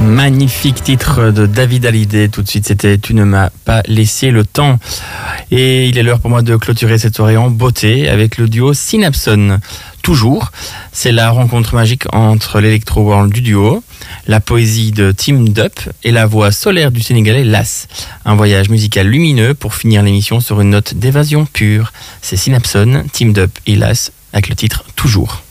Magnifique titre de David Hallyday. Tout de suite, c'était Tu ne m'as pas laissé le temps. Et il est l'heure pour moi de clôturer cette soirée en beauté avec le duo Synapson. Toujours, c'est la rencontre magique entre l'électro world du duo, la poésie de Teamed Up et la voix solaire du Sénégalais Lass. Un voyage musical lumineux pour finir l'émission sur une note d'évasion pure. C'est Synapson, Teamed Up et Lass avec le titre Toujours.